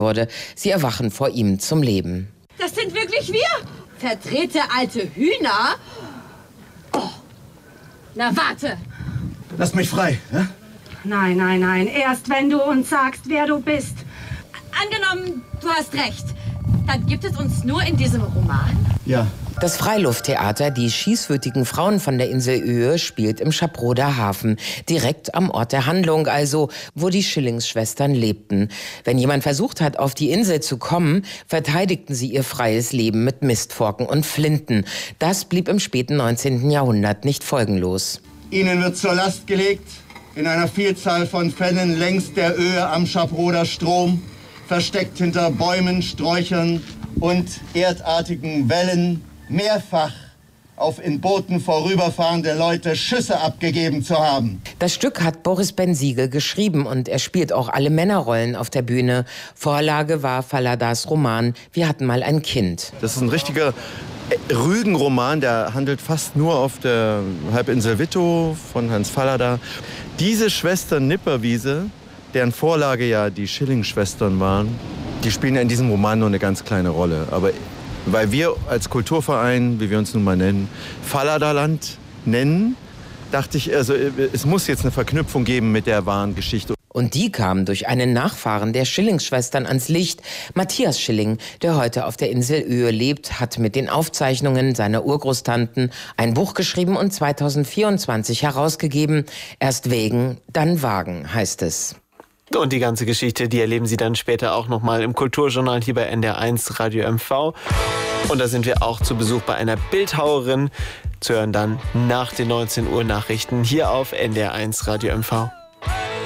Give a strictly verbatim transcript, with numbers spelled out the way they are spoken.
wurde. Sie erwachen vor ihm zum Leben. Das sind wirklich wir? Verdrehte alte Hühner? Oh. Na, warte. Lass mich frei, ja? Nein, nein, nein. Erst wenn du uns sagst, wer du bist. Angenommen, du hast recht. Dann gibt es uns nur in diesem Roman? Ja. Das Freilufttheater Die schießwütigen Frauen von der Insel Uhe spielt im Schaproder Hafen. Direkt am Ort der Handlung, also wo die Schillingsschwestern lebten. Wenn jemand versucht hat, auf die Insel zu kommen, verteidigten sie ihr freies Leben mit Mistforken und Flinten. Das blieb im späten neunzehnten Jahrhundert nicht folgenlos. Ihnen wird zur Last gelegt, in einer Vielzahl von Fällen längs der Uhe am Schaproder Strom, versteckt hinter Bäumen, Sträuchern und erdartigen Wellen, mehrfach auf in Booten vorüberfahrende Leute Schüsse abgegeben zu haben. Das Stück hat Boris Bensiegel geschrieben und er spielt auch alle Männerrollen auf der Bühne. Vorlage war Falladas Roman Wir hatten mal ein Kind. Das ist ein richtiger Rügenroman, der handelt fast nur auf der Halbinsel Wittow von Hans Fallada. Diese Schwestern Nipperwiese, deren Vorlage ja die Schilling-Schwestern waren, die spielen ja in diesem Roman nur eine ganz kleine Rolle. Aber weil wir als Kulturverein, wie wir uns nun mal nennen, Falladaland nennen, dachte ich, also, es muss jetzt eine Verknüpfung geben mit der wahren Geschichte. Und die kam durch einen Nachfahren der Schillingsschwestern ans Licht. Matthias Schilling, der heute auf der Insel Uhe lebt, hat mit den Aufzeichnungen seiner Urgroßtanten ein Buch geschrieben und zweitausendvierundzwanzig herausgegeben. Erst wägen, dann wagen, heißt es. Und die ganze Geschichte, die erleben Sie dann später auch nochmal im Kulturjournal hier bei N D R eins Radio M V. Und da sind wir auch zu Besuch bei einer Bildhauerin. Zu hören dann nach den neunzehn Uhr Nachrichten hier auf N D R eins Radio M V.